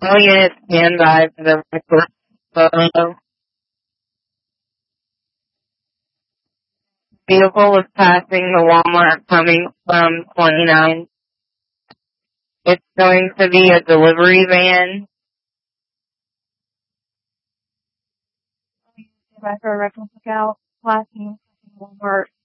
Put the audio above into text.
All units stand by for the record photo. Vehicle was passing the Walmart coming from 29. It's going to be a delivery van. Back for a reference lookout, last name, Walmart